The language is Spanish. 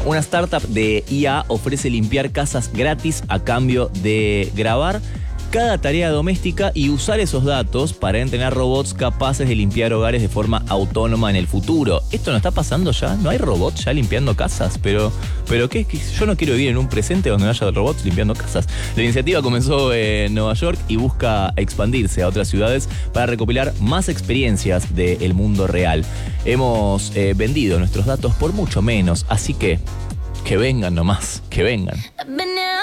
una startup de IA ofrece limpiar casas gratis a cambio de grabar cada tarea doméstica y usar esos datos para entrenar robots capaces de limpiar hogares de forma autónoma en el futuro. ¿Esto no está pasando ya? ¿No hay robots ya limpiando casas? Pero ¿qué? Yo no quiero vivir en un presente donde no haya robots limpiando casas. La iniciativa comenzó en Nueva York y busca expandirse a otras ciudades para recopilar más experiencias del mundo real. Hemos vendido nuestros datos por mucho menos, así que vengan nomás, que vengan.